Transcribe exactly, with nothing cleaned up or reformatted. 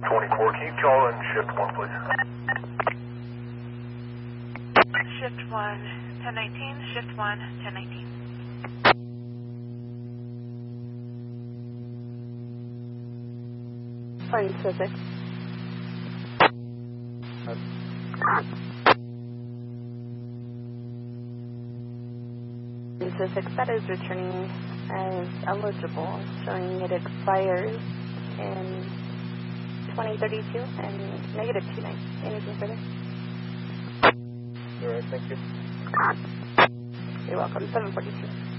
twenty-four, can you call in shift one, please? Shift one, ten nineteen, shift one, ten nineteen. Fine, Pacific. Pacific, that is returning as eligible, showing it expires in twenty thirty-two and negative two nine. Anything further? All right, thank you. You're welcome. seven forty-two.